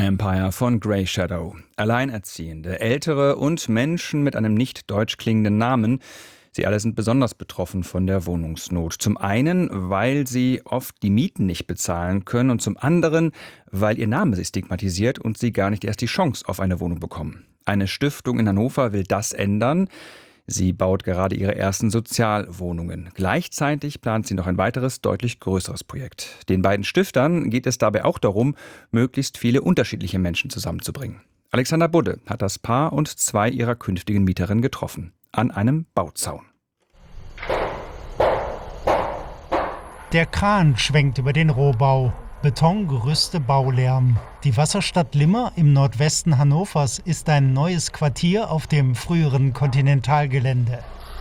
Empire von Grey Shadow. Alleinerziehende, Ältere und Menschen mit einem nicht deutsch klingenden Namen. Sie alle sind besonders betroffen von der Wohnungsnot. Zum einen, weil sie oft die Mieten nicht bezahlen können und zum anderen, weil ihr Name sie stigmatisiert und sie gar nicht erst die Chance auf eine Wohnung bekommen. Eine Stiftung in Hannover will das ändern. Sie baut gerade ihre ersten Sozialwohnungen. Gleichzeitig plant sie noch ein weiteres, deutlich größeres Projekt. Den beiden Stiftern geht es dabei auch darum, möglichst viele unterschiedliche Menschen zusammenzubringen. Alexander Budde hat das Paar und zwei ihrer künftigen Mieterinnen getroffen. An einem Bauzaun. Der Kran schwenkt über den Rohbau. Betongerüste, Baulärm. Die Wasserstadt Limmer im Nordwesten Hannovers ist ein neues Quartier auf dem früheren Kontinentalgelände.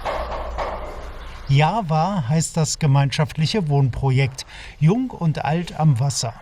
Java heißt das gemeinschaftliche Wohnprojekt. Jung und alt am Wasser.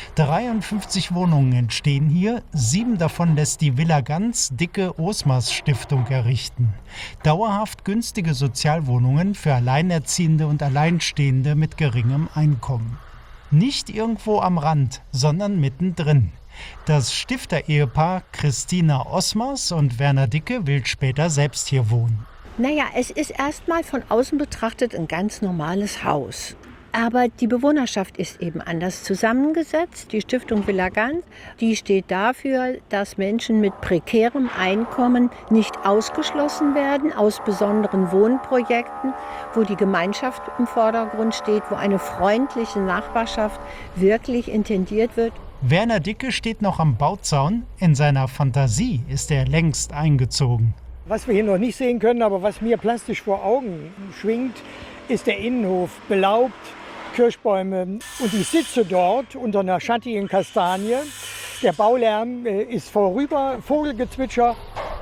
53 Wohnungen entstehen hier, 7 davon lässt die Villa Ganz Dicke Osmars Stiftung errichten. Dauerhaft günstige Sozialwohnungen für Alleinerziehende und Alleinstehende mit geringem Einkommen. Nicht irgendwo am Rand, sondern mittendrin. Das Stifter-Ehepaar Christina Osmars und Werner Dicke will später selbst hier wohnen. Naja, es ist erstmal von außen betrachtet ein ganz normales Haus. Aber die Bewohnerschaft ist eben anders zusammengesetzt. Die Stiftung Villa Ganz, die steht dafür, dass Menschen mit prekärem Einkommen nicht ausgeschlossen werden aus besonderen Wohnprojekten, wo die Gemeinschaft im Vordergrund steht, wo eine freundliche Nachbarschaft wirklich intendiert wird. Werner Dicke steht noch am Bauzaun. In seiner Fantasie ist er längst eingezogen. Was wir hier noch nicht sehen können, aber was mir plastisch vor Augen schwingt, ist der Innenhof, belaubt, Kirschbäume. Und ich sitze dort unter einer schattigen Kastanie. Der Baulärm ist vorüber, Vogelgezwitscher.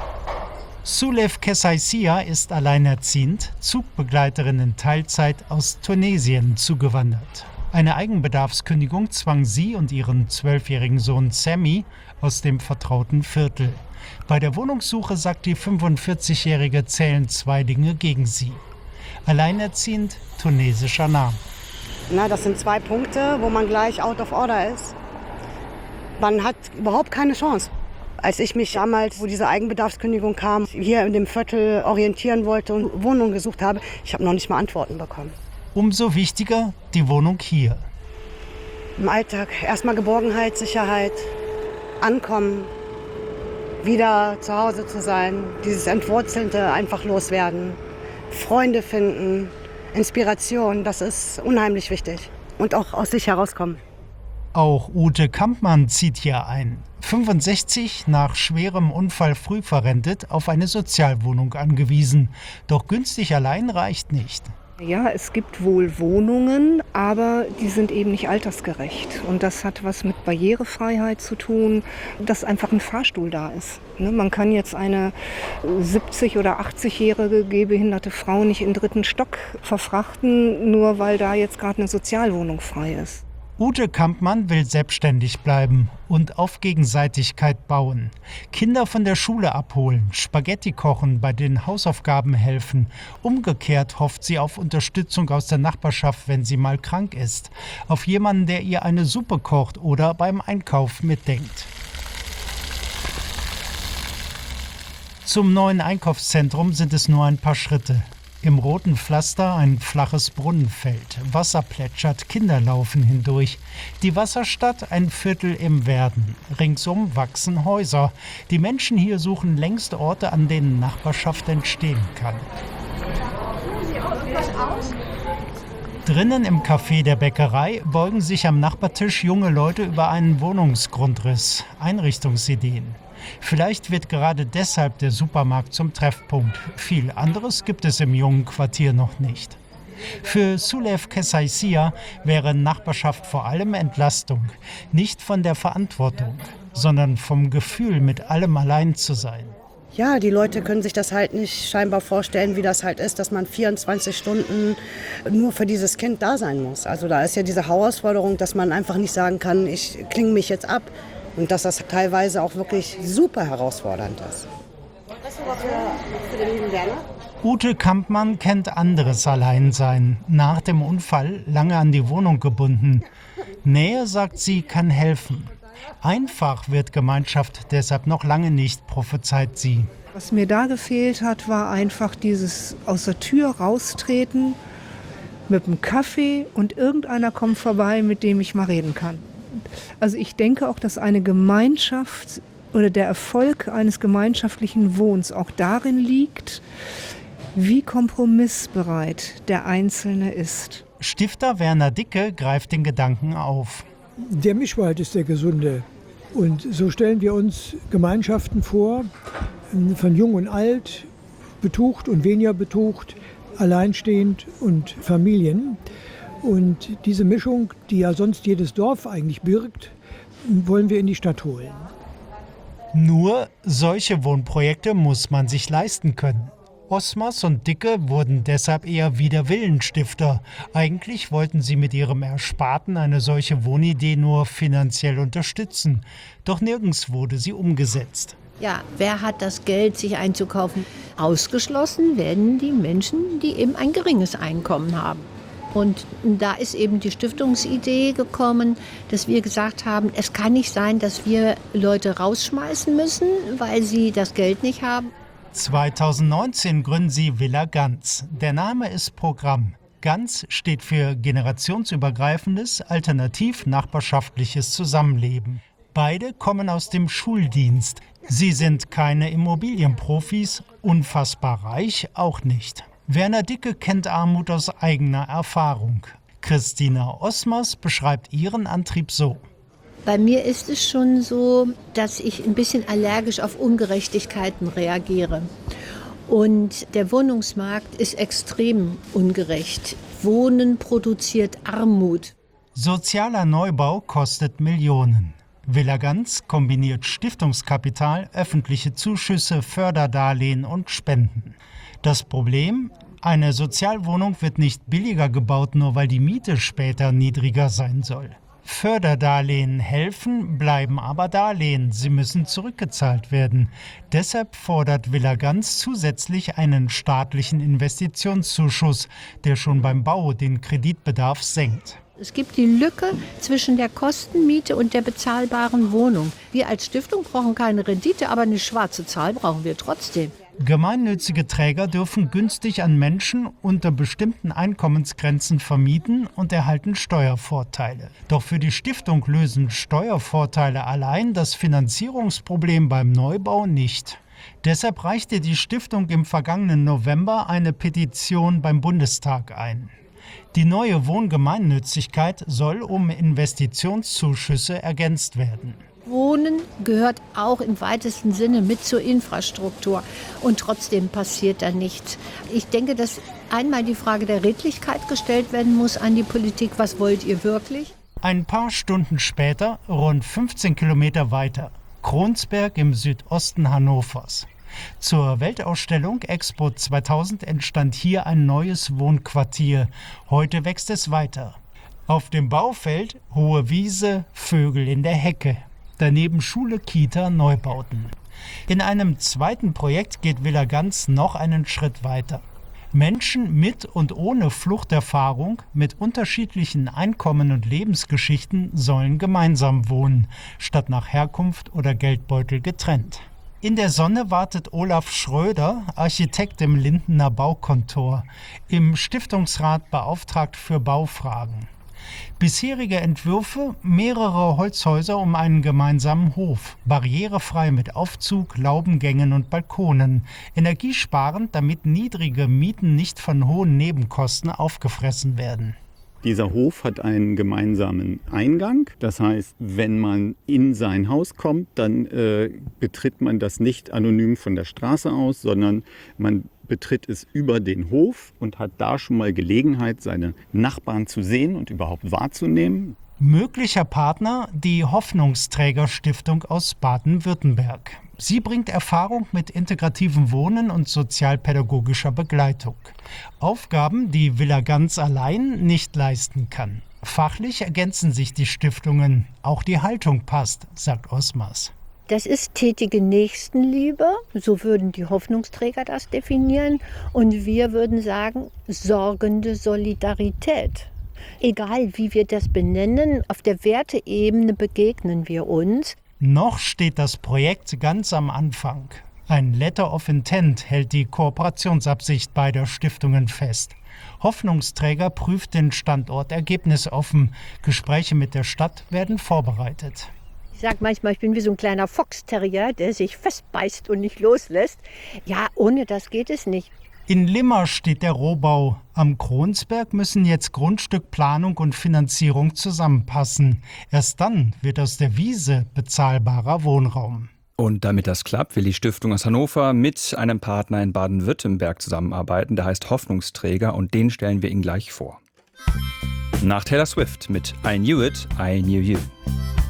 Sulev Kessaisia ist alleinerziehend, Zugbegleiterin in Teilzeit aus Tunesien zugewandert. Eine Eigenbedarfskündigung zwang sie und ihren 12-jährigen Sohn Sammy aus dem vertrauten Viertel. Bei der Wohnungssuche, sagt die 45-Jährige, zählen 2 Dinge gegen sie. Alleinerziehend, tunesischer Name. Das sind 2 Punkte, wo man gleich out of order ist. Man hat überhaupt keine Chance. Als ich mich damals, wo diese Eigenbedarfskündigung kam, hier in dem Viertel orientieren wollte und Wohnungen gesucht habe, ich habe noch nicht mal Antworten bekommen. Umso wichtiger die Wohnung hier. Im Alltag erstmal Geborgenheit, Sicherheit, Ankommen, wieder zu Hause zu sein, dieses Entwurzelte einfach loswerden, Freunde finden, Inspiration, das ist unheimlich wichtig. Und auch aus sich herauskommen. Auch Ute Kampmann zieht hier ein. 65, nach schwerem Unfall früh verrentet, auf eine Sozialwohnung angewiesen. Doch günstig allein reicht nicht. Ja, es gibt wohl Wohnungen, aber die sind eben nicht altersgerecht. Und das hat was mit Barrierefreiheit zu tun, dass einfach ein Fahrstuhl da ist. Man kann jetzt eine 70- oder 80-jährige gehbehinderte Frau nicht in den 3. Stock verfrachten, nur weil da jetzt gerade eine Sozialwohnung frei ist. Ute Kampmann will selbstständig bleiben und auf Gegenseitigkeit bauen. Kinder von der Schule abholen, Spaghetti kochen, bei den Hausaufgaben helfen. Umgekehrt hofft sie auf Unterstützung aus der Nachbarschaft, wenn sie mal krank ist. Auf jemanden, der ihr eine Suppe kocht oder beim Einkauf mitdenkt. Zum neuen Einkaufszentrum sind es nur ein paar Schritte. Im roten Pflaster ein flaches Brunnenfeld. Wasser plätschert, Kinder laufen hindurch. Die Wasserstadt, ein Viertel im Werden. Ringsum wachsen Häuser. Die Menschen hier suchen längst Orte, an denen Nachbarschaft entstehen kann. Drinnen im Café der Bäckerei beugen sich am Nachbartisch junge Leute über einen Wohnungsgrundriss, Einrichtungsideen. Vielleicht wird gerade deshalb der Supermarkt zum Treffpunkt. Viel anderes gibt es im jungen Quartier noch nicht. Für Sulev Kessaisia wäre Nachbarschaft vor allem Entlastung. Nicht von der Verantwortung, sondern vom Gefühl, mit allem allein zu sein. Ja, die Leute können sich das halt nicht scheinbar vorstellen, wie das halt ist, dass man 24 Stunden nur für dieses Kind da sein muss. Also da ist ja diese Herausforderung, dass man einfach nicht sagen kann, ich klinge mich jetzt ab. Und dass das teilweise auch wirklich super herausfordernd ist. Was für den lieben Werner? Ute Kampmann kennt anderes Alleinsein. Nach dem Unfall lange an die Wohnung gebunden. Nähe, sagt sie, kann helfen. Einfach wird Gemeinschaft deshalb noch lange nicht, prophezeit sie. Was mir da gefehlt hat, war einfach dieses aus der Tür raustreten mit einem Kaffee und irgendeiner kommt vorbei, mit dem ich mal reden kann. Also ich denke auch, dass eine Gemeinschaft oder der Erfolg eines gemeinschaftlichen Wohns auch darin liegt, wie kompromissbereit der Einzelne ist. Stifter Werner Dicke greift den Gedanken auf. Der Mischwald ist der gesunde. Und so stellen wir uns Gemeinschaften vor, von Jung und Alt, betucht und weniger betucht, alleinstehend und Familien. Und diese Mischung, die ja sonst jedes Dorf eigentlich birgt, wollen wir in die Stadt holen. Nur solche Wohnprojekte muss man sich leisten können. Osmers und Dicke wurden deshalb eher Widerwillenstifter. Eigentlich wollten sie mit ihrem Ersparten eine solche Wohnidee nur finanziell unterstützen. Doch nirgends wurde sie umgesetzt. Ja, wer hat das Geld, sich einzukaufen? Ausgeschlossen werden die Menschen, die eben ein geringes Einkommen haben. Und da ist eben die Stiftungsidee gekommen, dass wir gesagt haben, es kann nicht sein, dass wir Leute rausschmeißen müssen, weil sie das Geld nicht haben. 2019 gründen sie Villa Ganz. Der Name ist Programm. Ganz steht für generationsübergreifendes, alternativ-nachbarschaftliches Zusammenleben. Beide kommen aus dem Schuldienst. Sie sind keine Immobilienprofis, unfassbar reich auch nicht. Werner Dicke kennt Armut aus eigener Erfahrung. Christina Osmers beschreibt ihren Antrieb so. Bei mir ist es schon so, dass ich ein bisschen allergisch auf Ungerechtigkeiten reagiere. Und der Wohnungsmarkt ist extrem ungerecht. Wohnen produziert Armut. Sozialer Neubau kostet Millionen. Villa Ganz kombiniert Stiftungskapital, öffentliche Zuschüsse, Förderdarlehen und Spenden. Das Problem? Eine Sozialwohnung wird nicht billiger gebaut, nur weil die Miete später niedriger sein soll. Förderdarlehen helfen, bleiben aber Darlehen. Sie müssen zurückgezahlt werden. Deshalb fordert Villa Ganz zusätzlich einen staatlichen Investitionszuschuss, der schon beim Bau den Kreditbedarf senkt. Es gibt die Lücke zwischen der Kostenmiete und der bezahlbaren Wohnung. Wir als Stiftung brauchen keine Rendite, aber eine schwarze Zahl brauchen wir trotzdem. Gemeinnützige Träger dürfen günstig an Menschen unter bestimmten Einkommensgrenzen vermieten und erhalten Steuervorteile. Doch für die Stiftung lösen Steuervorteile allein das Finanzierungsproblem beim Neubau nicht. Deshalb reichte die Stiftung im vergangenen November eine Petition beim Bundestag ein. Die neue Wohngemeinnützigkeit soll um Investitionszuschüsse ergänzt werden. Wohnen gehört auch im weitesten Sinne mit zur Infrastruktur. Und trotzdem passiert da nichts. Ich denke, dass einmal die Frage der Redlichkeit gestellt werden muss an die Politik. Was wollt ihr wirklich? Ein paar Stunden später, rund 15 Kilometer weiter, Kronsberg im Südosten Hannovers. Zur Weltausstellung Expo 2000 entstand hier ein neues Wohnquartier. Heute wächst es weiter. Auf dem Baufeld hohe Wiese, Vögel in der Hecke. Daneben Schule, Kita, Neubauten. In einem zweiten Projekt geht Villa Ganz noch einen Schritt weiter. Menschen mit und ohne Fluchterfahrung, mit unterschiedlichen Einkommen und Lebensgeschichten sollen gemeinsam wohnen, statt nach Herkunft oder Geldbeutel getrennt. In der Sonne wartet Olaf Schröder, Architekt im Lindener Baukontor, im Stiftungsrat beauftragt für Baufragen. Bisherige Entwürfe: mehrere Holzhäuser um einen gemeinsamen Hof, barrierefrei mit Aufzug, Laubengängen und Balkonen, energiesparend, damit niedrige Mieten nicht von hohen Nebenkosten aufgefressen werden. Dieser Hof hat einen gemeinsamen Eingang. Das heißt, wenn man in sein Haus kommt, dann betritt man das nicht anonym von der Straße aus, sondern man betritt es über den Hof und hat da schon mal Gelegenheit, seine Nachbarn zu sehen und überhaupt wahrzunehmen. Möglicher Partner die Hoffnungsträger-Stiftung aus Baden-Württemberg. Sie bringt Erfahrung mit integrativem Wohnen und sozialpädagogischer Begleitung. Aufgaben, die Villa Ganz allein nicht leisten kann. Fachlich ergänzen sich die Stiftungen. Auch die Haltung passt, sagt Osmers. Das ist tätige Nächstenliebe, so würden die Hoffnungsträger das definieren. Und wir würden sagen, sorgende Solidarität. Egal, wie wir das benennen, auf der Werteebene begegnen wir uns. Noch steht das Projekt ganz am Anfang. Ein Letter of Intent hält die Kooperationsabsicht beider Stiftungen fest. Hoffnungsträger prüft den Standort ergebnisoffen. Gespräche mit der Stadt werden vorbereitet. Ich sage manchmal, ich bin wie so ein kleiner Foxterrier, der sich festbeißt und nicht loslässt. Ja, ohne das geht es nicht. In Limmer steht der Rohbau. Am Kronsberg müssen jetzt Grundstück, Planung und Finanzierung zusammenpassen. Erst dann wird aus der Wiese bezahlbarer Wohnraum. Und damit das klappt, will die Stiftung aus Hannover mit einem Partner in Baden-Württemberg zusammenarbeiten. Der heißt Hoffnungsträger und den stellen wir Ihnen gleich vor. Nach Taylor Swift mit I Knew It, I Knew You.